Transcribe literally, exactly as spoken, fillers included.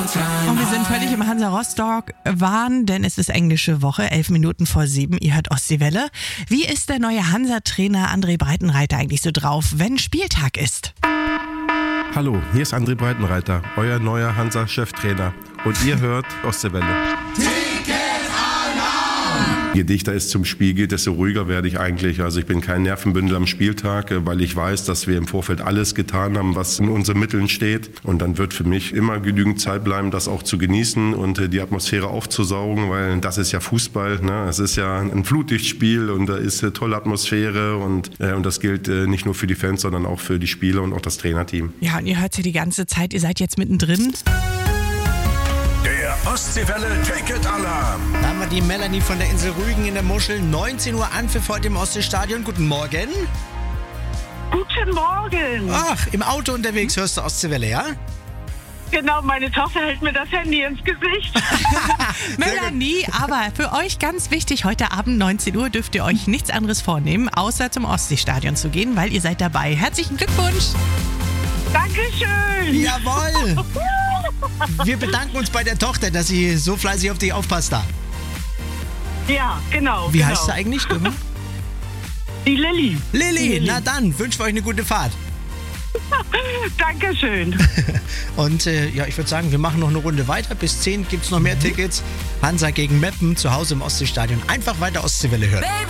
Und wir sind völlig im Hansa Rostock-Wahn, denn es ist englische Woche, elf Minuten vor sieben. Ihr hört Ostseewelle. Wie ist der neue Hansa-Trainer André Breitenreiter eigentlich so drauf, wenn Spieltag ist? Hallo, hier ist André Breitenreiter, euer neuer Hansa-Cheftrainer. Und ihr hört Ostseewelle. Je dichter es zum Spiel geht, desto ruhiger werde ich eigentlich. Also ich bin kein Nervenbündel am Spieltag, weil ich weiß, dass wir im Vorfeld alles getan haben, was in unseren Mitteln steht. Und dann wird für mich immer genügend Zeit bleiben, das auch zu genießen und die Atmosphäre aufzusaugen, weil das ist ja Fußball. Ne? Es ist ja ein Flutlichtspiel und da ist eine tolle Atmosphäre und, äh, und das gilt äh, nicht nur für die Fans, sondern auch für die Spieler und auch das Trainerteam. Ja, und ihr hört ja die ganze Zeit, ihr seid jetzt mittendrin. Ostseewelle Ticket-Alarm. Da haben wir die Melanie von der Insel Rügen in der Muschel. neunzehn Uhr Anpfiff heute im Ostseestadion. Guten Morgen. Guten Morgen. Ach, im Auto unterwegs hörst du Ostseewelle, ja? Genau, meine Tochter hält mir das Handy ins Gesicht. Melanie, aber für euch ganz wichtig, heute Abend neunzehn Uhr dürft ihr euch nichts anderes vornehmen, außer zum Ostseestadion zu gehen, weil ihr seid dabei. Herzlichen Glückwunsch. Dankeschön. Jawohl. Wir bedanken uns bei der Tochter, dass sie so fleißig auf dich aufpasst da. Ja, genau. Wie genau. heißt sie eigentlich? Die Lilly. Lilly, Lilly. na dann, wünschen wir euch eine gute Fahrt. Dankeschön. Und äh, ja, ich würde sagen, wir machen noch eine Runde weiter. Bis zehn gibt es noch mehr Tickets. Hansa gegen Meppen, zu Hause im Ostseestadion. Einfach weiter Ostseewelle hören. Baby.